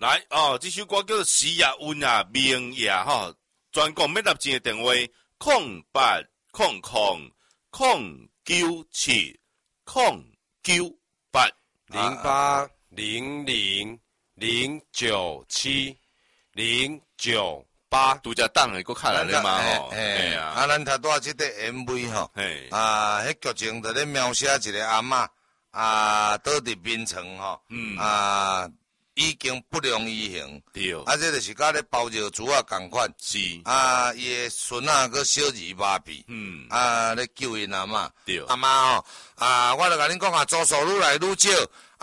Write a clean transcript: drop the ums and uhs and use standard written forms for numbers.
来哦，这首歌叫做《时也运啊明夜》吼，专讲要立钱的电话0800970998 0800097098， 拄则等下佫开来咧嘛吼， 啊，咱头拄即个 MV 吼，迄剧情就咧描写一个阿嬷倒伫眠床吼，已经不良于行， 对， 这就是甲咧包尿珠啊共款， 是， 伊的孙啊佮小儿麻痹，咧救因阿嬷， 对， 阿嬷吼，我著甲恁讲啊，祖数愈来愈少，